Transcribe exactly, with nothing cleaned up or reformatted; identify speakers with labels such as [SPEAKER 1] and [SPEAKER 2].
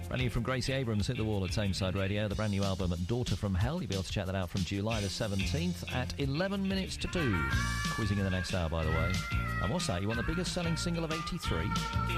[SPEAKER 1] Brand new from Gracie Abrams, Hit the Wall at Tameside Radio. The brand new album, Daughter from Hell. You'll be able to check that out from July the seventeenth at eleven minutes to two. Quizzing in the next hour, by the way. And what's that? You want the biggest selling single of eighty-three?